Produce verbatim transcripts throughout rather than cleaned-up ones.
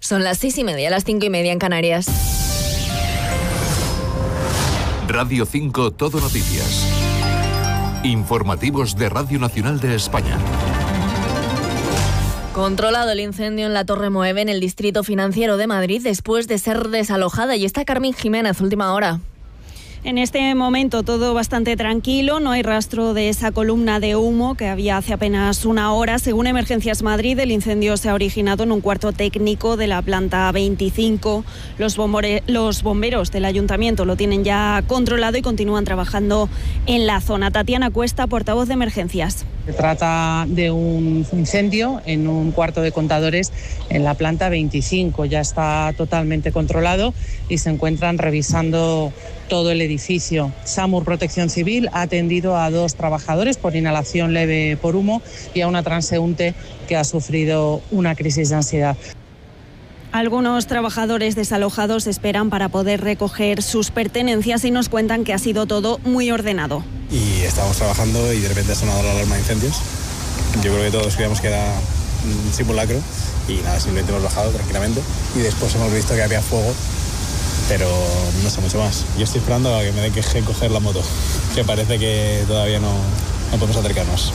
Son las seis y media, las cinco y media en Canarias. Radio cinco Todo Noticias. Informativos de Radio Nacional de España. Controlado el incendio en la Torre Moeve, en el distrito financiero de Madrid, después de ser desalojada. Y está Carmen Jiménez, última hora. En este momento todo bastante tranquilo, no hay rastro de esa columna de humo que había hace apenas una hora. Según Emergencias Madrid, el incendio se ha originado en un cuarto técnico de la planta veinticinco. Los, bombore- los bomberos del ayuntamiento lo tienen ya controlado y continúan trabajando en la zona. Tatiana Cuesta, portavoz de Emergencias. Se trata de un incendio en un cuarto de contadores en la planta veinticinco. Ya está totalmente controlado y se encuentran revisando todo el edificio. SAMUR Protección Civil ha atendido a dos trabajadores por inhalación leve por humo y a una transeúnte que ha sufrido una crisis de ansiedad. Algunos trabajadores desalojados esperan para poder recoger sus pertenencias y nos cuentan que ha sido todo muy ordenado. Y estábamos trabajando y de repente ha sonado la alarma de incendios. Yo creo que todos creíamos que era un simulacro y nada, simplemente hemos bajado tranquilamente y después hemos visto que había fuego, pero no sé mucho más. Yo estoy esperando a que me deje coger la moto, que parece que todavía no, no podemos acercarnos.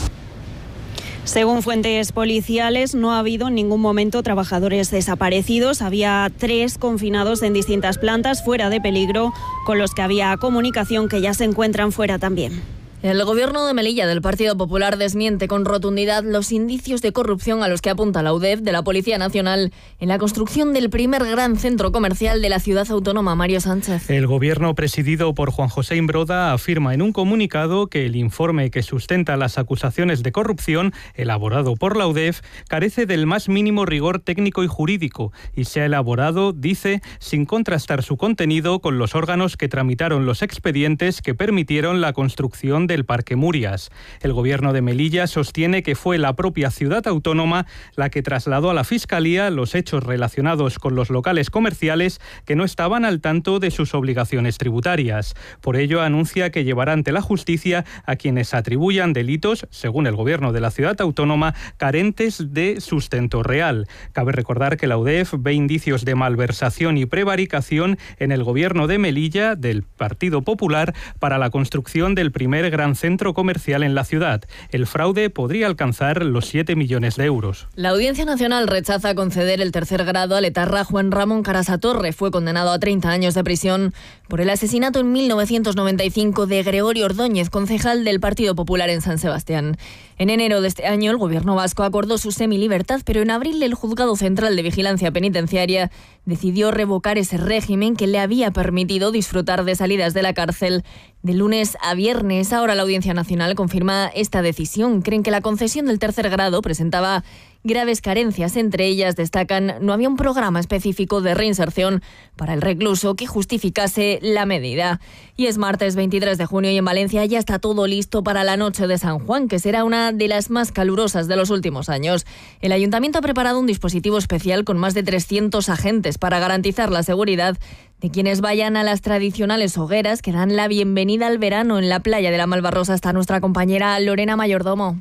Según fuentes policiales, no ha habido en ningún momento trabajadores desaparecidos. Había tres confinados en distintas plantas fuera de peligro, con los que había comunicación, que ya se encuentran fuera también. El gobierno de Melilla del Partido Popular desmiente con rotundidad los indicios de corrupción a los que apunta la U D E F de la Policía Nacional en la construcción del primer gran centro comercial de la ciudad autónoma. Mario Sánchez. El gobierno presidido por Juan José Imbroda afirma en un comunicado que el informe que sustenta las acusaciones de corrupción elaborado por la U D E F carece del más mínimo rigor técnico y jurídico y se ha elaborado, dice, sin contrastar su contenido con los órganos que tramitaron los expedientes que permitieron la construcción del Parque Murias. El gobierno de Melilla sostiene que fue la propia ciudad autónoma la que trasladó a la Fiscalía los hechos relacionados con los locales comerciales que no estaban al tanto de sus obligaciones tributarias. Por ello, anuncia que llevará ante la justicia a quienes atribuyan delitos, según el gobierno de la ciudad autónoma, carentes de sustento real. Cabe recordar que la U D E F ve indicios de malversación y prevaricación en el gobierno de Melilla del Partido Popular para la construcción del primer gran centro comercial en la ciudad. El fraude podría alcanzar los siete millones de euros. La Audiencia Nacional rechaza conceder el tercer grado al etarra Juan Ramón Carasatorre. Fue condenado a treinta años de prisión por el asesinato en mil novecientos noventa y cinco de Gregorio Ordóñez, concejal del Partido Popular en San Sebastián. En enero de este año, el gobierno vasco acordó su semilibertad, pero en abril el Juzgado Central de Vigilancia Penitenciaria decidió revocar ese régimen que le había permitido disfrutar de salidas de la cárcel de lunes a viernes. Ahora la Audiencia Nacional confirma esta decisión. Creen que la concesión del tercer grado presentaba graves carencias. Entre ellas destacan no había un programa específico de reinserción para el recluso que justificase la medida. Y es martes veintitrés de junio y en Valencia ya está todo listo para la noche de San Juan, que será una de las más calurosas de los últimos años. El Ayuntamiento ha preparado un dispositivo especial con más de trescientos agentes para garantizar la seguridad de quienes vayan a las tradicionales hogueras que dan la bienvenida al verano. En la playa de la Malvarrosa está nuestra compañera Lorena Mayordomo.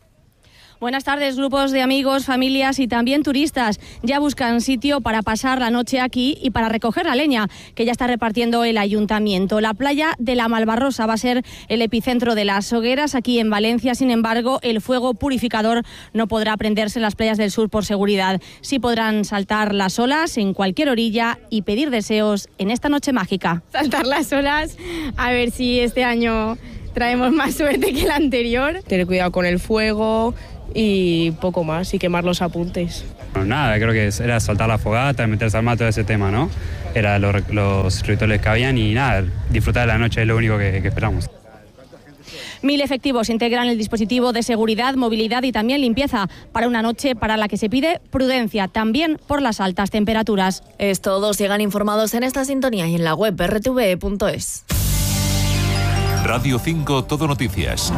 Buenas tardes. Grupos de amigos, familias y también turistas ya buscan sitio para pasar la noche aquí y para recoger la leña que ya está repartiendo el ayuntamiento. La playa de la Malvarrosa va a ser el epicentro de las hogueras aquí en Valencia. Sin embargo, el fuego purificador no podrá prenderse en las playas del sur por seguridad. Sí podrán saltar las olas en cualquier orilla y pedir deseos en esta noche mágica. Saltar las olas, a ver si este año traemos más suerte que el anterior. Tener cuidado con el fuego y poco más, y quemar los apuntes. Bueno, nada, creo que era soltar la fogata, meterse al mar, todo ese tema, ¿no? Era los, los rituales que habían y nada, disfrutar de la noche es lo único que, que esperamos. Mil efectivos integran el dispositivo de seguridad, movilidad y también limpieza para una noche para la que se pide prudencia, también por las altas temperaturas. Es todo, sigan informados en esta sintonía y en la web erre te ve punto es. Radio cinco Todo Noticias.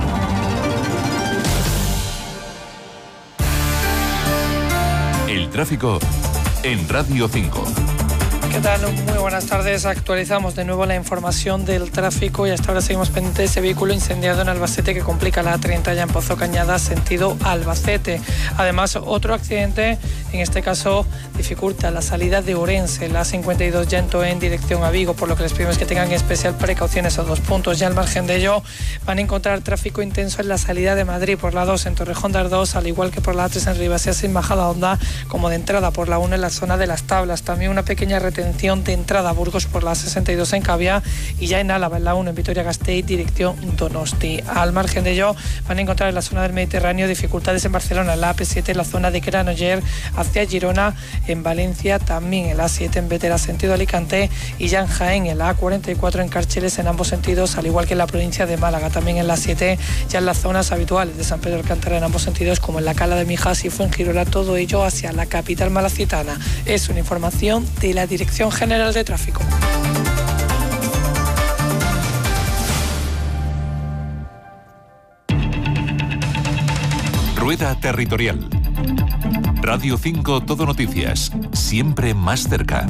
El tráfico en Radio cinco. ¿Qué tal? Muy buenas tardes. Actualizamos de nuevo la información del tráfico y hasta ahora seguimos pendientes de ese vehículo incendiado en Albacete que complica la A treinta ya en Pozo Cañada, sentido Albacete. Además, otro accidente En este caso dificulta la salida de Ourense, la cincuenta y dos ya en dirección a Vigo, por lo que les pedimos que tengan especial precaución esos dos puntos. Ya al margen de ello van a encontrar tráfico intenso en la salida de Madrid por la dos en Torrejón de Ardoz, al igual que por la A tres en Ribasea sin bajada Honda, como de entrada por la uno en la zona de Las Tablas. También una pequeña retención de entrada a Burgos por la sesenta y dos en Cavia, y ya en Álava en la uno en Vitoria-Gasteiz dirección Donosti. Al margen de ello van a encontrar en la zona del Mediterráneo dificultades en Barcelona, en la A P siete en la zona de Granollers hacia Girona, en Valencia también en la A siete en Bétera sentido Alicante, y ya en Jaén en la A cuarenta y cuatro en Cárceles en ambos sentidos, al igual que en la provincia de Málaga. También en la siete ya en las zonas habituales de San Pedro Alcántara en ambos sentidos, como en la Cala de Mijas y Fuengirola, todo ello hacia la capital malacitana. Es una información de la Dirección General de Tráfico. Rueda Territorial. Radio cinco Todo Noticias, siempre más cerca.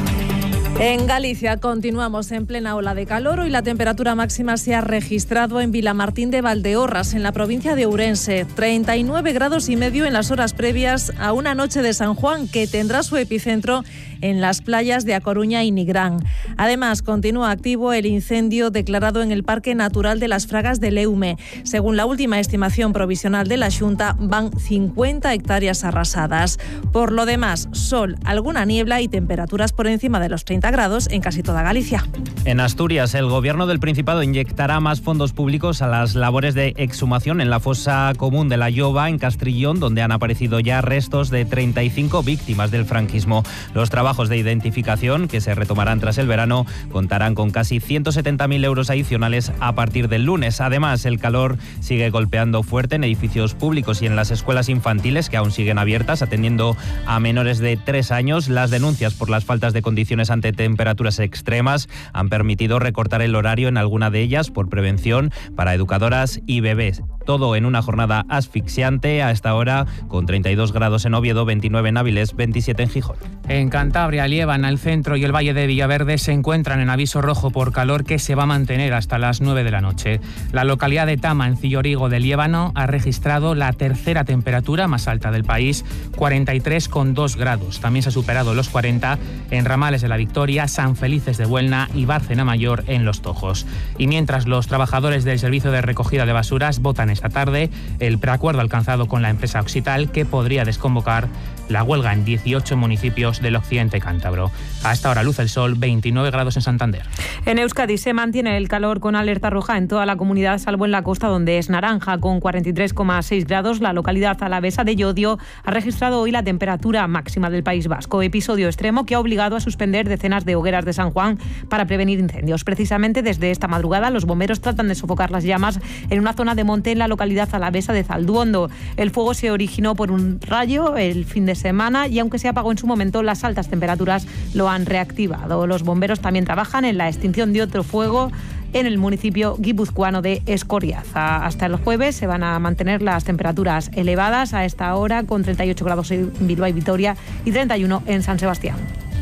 En Galicia continuamos en plena ola de calor. Hoy la temperatura máxima se ha registrado en Vilamartín de Valdeorras, en la provincia de Ourense. treinta y nueve grados y medio en las horas previas a una noche de San Juan que tendrá su epicentro en las playas de A Coruña y Nigrán. Además, continúa activo el incendio declarado en el Parque Natural de las Fragas de Leume. Según la última estimación provisional de la Xunta, van cincuenta hectáreas arrasadas. Por lo demás, sol, alguna niebla y temperaturas por encima de los treinta grados en casi toda Galicia. En Asturias, el Gobierno del Principado inyectará más fondos públicos a las labores de exhumación en la fosa común de la Lloba, en Castrillón, donde han aparecido ya restos de treinta y cinco víctimas del franquismo. Los trabajos de identificación, que se retomarán tras el verano, contarán con casi ciento setenta mil euros adicionales a partir del lunes. Además, el calor sigue golpeando fuerte en edificios públicos y en las escuelas infantiles, que aún siguen abiertas, atendiendo a menores de tres años. Las denuncias por las faltas de condiciones ante temperaturas extremas han permitido recortar el horario en alguna de ellas por prevención para educadoras y bebés. Todo en una jornada asfixiante a esta hora, con treinta y dos grados en Oviedo, veintinueve en Áviles, veintisiete en Gijón. En Cantabria, Liébana, el centro y el Valle de Villaverde se encuentran en aviso rojo por calor, que se va a mantener hasta las nueve de la noche. La localidad de Tama, en Cillorigo de Liébano, ha registrado la tercera temperatura más alta del país, cuarenta y tres coma dos grados. También se ha superado los cuarenta en Ramales de la Victoria, San Felices de Buelna y Bárcena Mayor en Los Tojos. Y mientras los trabajadores del servicio de recogida de basuras votan esta tarde el preacuerdo alcanzado con la empresa Oxital, que podría desconvocar la huelga en dieciocho municipios del occidente cántabro. A esta hora luce el sol, veintinueve grados en Santander. En Euskadi se mantiene el calor con alerta roja en toda la comunidad, salvo en la costa, donde es naranja, con cuarenta y tres coma seis grados. La localidad alavesa de Llodio ha registrado hoy la temperatura máxima del País Vasco, episodio extremo que ha obligado a suspender decenas de hogueras de San Juan para prevenir incendios. Precisamente desde esta madrugada los bomberos tratan de sofocar las llamas en una zona de monte en la localidad alavesa de Zalduondo. El fuego se originó por un rayo el fin de semana y, aunque se apagó en su momento, las altas temperaturas lo han reactivado. Los bomberos también trabajan en la extinción de otro fuego en el municipio guipuzcoano de Escoriaza. Hasta el jueves se van a mantener las temperaturas elevadas a esta hora, con treinta y ocho grados en Bilbao y Vitoria y treinta y uno en San Sebastián.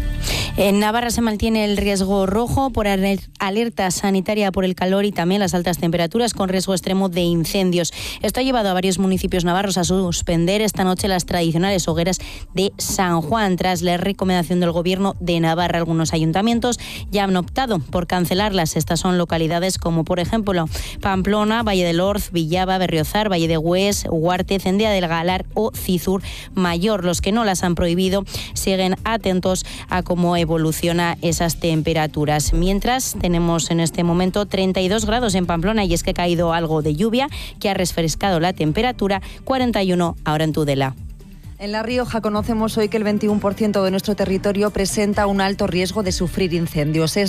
En Navarra se mantiene el riesgo rojo por alerta sanitaria por el calor y también las altas temperaturas, con riesgo extremo de incendios. Esto ha llevado a varios municipios navarros a suspender esta noche las tradicionales hogueras de San Juan. Tras la recomendación del Gobierno de Navarra, algunos ayuntamientos ya han optado por cancelarlas. Estas son localidades como, por ejemplo, Pamplona, Valle del Orz, Villaba, Berriozar, Valle de Hues, Huarte, Cendea del Galar o Cizur Mayor. Los que no las han prohibido siguen atentos a cómo evoluciona esas temperaturas. Mientras, tenemos en este momento treinta y dos grados en Pamplona, y es que ha caído algo de lluvia que ha refrescado la temperatura, cuarenta y uno ahora en Tudela. En La Rioja conocemos hoy que el veintiuno por ciento de nuestro territorio presenta un alto riesgo de sufrir incendios. Es